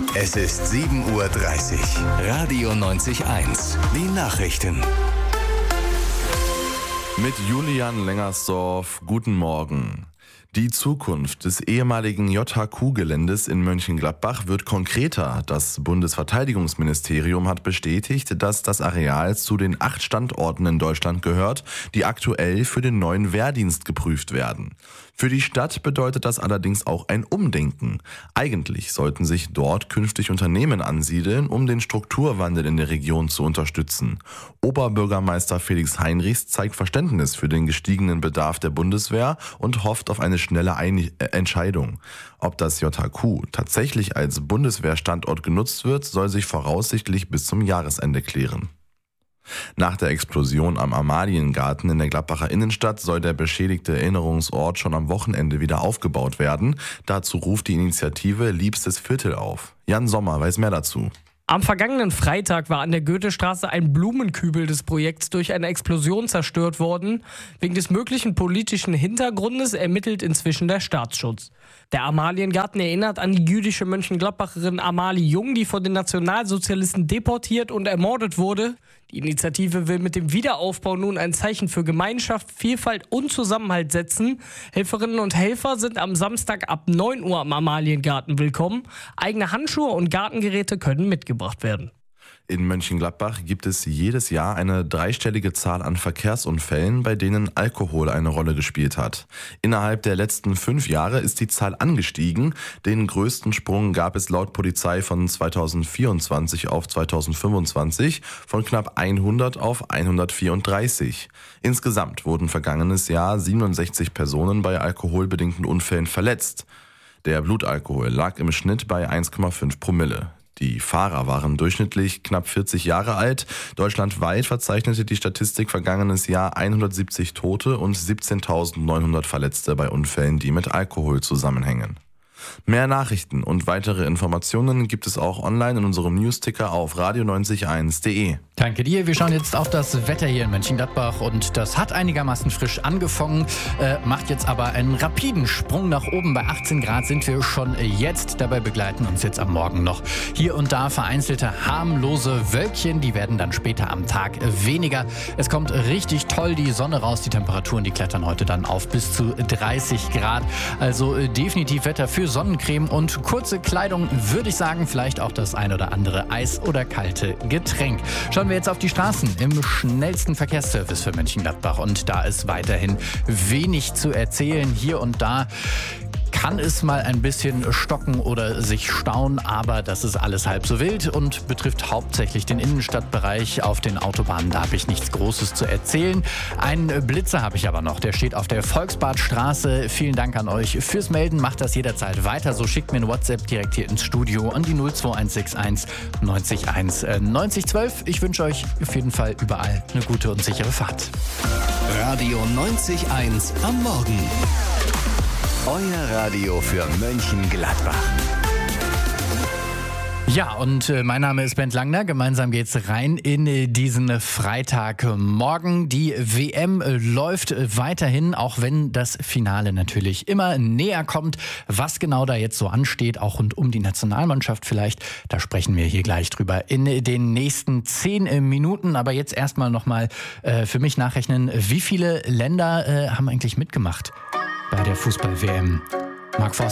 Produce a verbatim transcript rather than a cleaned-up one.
Es ist sieben Uhr dreißig. Radio neunzig eins. Die Nachrichten. Mit Julian Lengersdorf, guten Morgen. Die Zukunft des ehemaligen J H Q-Geländes in Mönchengladbach wird konkreter. Das Bundesverteidigungsministerium hat bestätigt, dass das Areal zu den acht Standorten in Deutschland gehört, die aktuell für den neuen Wehrdienst geprüft werden. Für die Stadt bedeutet das allerdings auch ein Umdenken. Eigentlich sollten sich dort künftig Unternehmen ansiedeln, um den Strukturwandel in der Region zu unterstützen. Oberbürgermeister Felix Heinrichs zeigt Verständnis für den gestiegenen Bedarf der Bundeswehr und hofft auf eine schnelle Ein- äh, Entscheidung. Ob das J H Q tatsächlich als Bundeswehrstandort genutzt wird, soll sich voraussichtlich bis zum Jahresende klären. Nach der Explosion am Amaliengarten in der Gladbacher Innenstadt soll der beschädigte Erinnerungsort schon am Wochenende wieder aufgebaut werden. Dazu ruft die Initiative Liebstes Viertel auf. Jan Sommer weiß mehr dazu. Am vergangenen Freitag war an der Goethestraße ein Blumenkübel des Projekts durch eine Explosion zerstört worden. Wegen des möglichen politischen Hintergrundes ermittelt inzwischen der Staatsschutz. Der Amaliengarten erinnert an die jüdische Mönchengladbacherin Amalie Jung, die von den Nationalsozialisten deportiert und ermordet wurde. Die Initiative will mit dem Wiederaufbau nun ein Zeichen für Gemeinschaft, Vielfalt und Zusammenhalt setzen. Helferinnen und Helfer sind am Samstag ab neun Uhr am Amaliengarten willkommen. Eigene Handschuhe und Gartengeräte können mitgebracht werden. In Mönchengladbach gibt es jedes Jahr eine dreistellige Zahl an Verkehrsunfällen, bei denen Alkohol eine Rolle gespielt hat. Innerhalb der letzten fünf Jahre ist die Zahl angestiegen. Den größten Sprung gab es laut Polizei von zweitausendvierundzwanzig auf zweitausendfünfundzwanzig von knapp hundert auf hundertvierunddreißig. Insgesamt wurden vergangenes Jahr siebenundsechzig Personen bei alkoholbedingten Unfällen verletzt. Der Blutalkohol lag im Schnitt bei eins Komma fünf Promille. Die Fahrer waren durchschnittlich knapp vierzig Jahre alt. Deutschlandweit verzeichnete die Statistik vergangenes Jahr hundertsiebzig Tote und siebzehntausendneunhundert Verletzte bei Unfällen, die mit Alkohol zusammenhängen. Mehr Nachrichten und weitere Informationen gibt es auch online in unserem Newsticker auf radio neunzig eins punkt de. Danke dir. Wir schauen jetzt auf das Wetter hier in Mönchengladbach und das hat einigermaßen frisch angefangen, äh, macht jetzt aber einen rapiden Sprung nach oben. Bei achtzehn Grad sind wir schon jetzt. Dabei begleiten uns jetzt am Morgen noch hier und da vereinzelte harmlose Wölkchen. Die werden dann später am Tag weniger. Es kommt richtig toll die Sonne raus. Die Temperaturen, die klettern heute dann auf bis zu dreißig Grad. Also äh, definitiv Wetter für Sonnencreme und kurze Kleidung, würde ich sagen, vielleicht auch das ein oder andere Eis oder kalte Getränk. Schauen wir jetzt auf die Straßen im schnellsten Verkehrsservice für Mönchengladbach und da ist weiterhin wenig zu erzählen. Hier und da kann es mal ein bisschen stocken oder sich stauen, aber das ist alles halb so wild und betrifft hauptsächlich den Innenstadtbereich. Auf den Autobahnen, da habe ich nichts Großes zu erzählen. Einen Blitzer habe ich aber noch, der steht auf der Volksbadstraße. Vielen Dank an euch fürs Melden, macht das jederzeit weiter. So schickt mir ein WhatsApp direkt hier ins Studio an die null zwei eins sechs eins neunzig eins neunzig zwölf. Ich wünsche euch auf jeden Fall überall eine gute und sichere Fahrt. Radio neunzig eins am Morgen. Euer Radio für Mönchengladbach. Ja, und äh, mein Name ist Bent Langner. Gemeinsam geht's rein in äh, diesen Freitagmorgen. Die W M äh, läuft äh, weiterhin, auch wenn das Finale natürlich immer näher kommt. Was genau da jetzt so ansteht, auch rund um die Nationalmannschaft vielleicht, da sprechen wir hier gleich drüber in äh, den nächsten zehn äh, Minuten. Aber jetzt erstmal nochmal äh, für mich nachrechnen, wie viele Länder äh, haben eigentlich mitgemacht bei der Fußball-W M? Marc Forster.